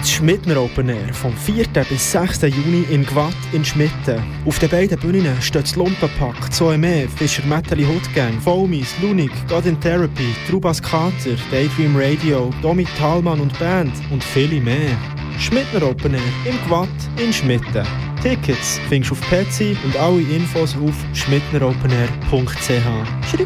Das Schmidtner Open Air vom 4. bis 6. Juni in Gwatt in Schmitten. Auf den beiden Bühnen steht das Lumpenpack, Zoeme, Fischer Metalli Hoodgang, Foamies, Lunik, God in Therapy, Trubas Kater, Daydream Radio, Domi Thalmann und Band und viele mehr. Schmidtner Open Air im Gwatt in Schmitten. Tickets findest du auf Petsy und alle Infos auf schmidneropenair.ch.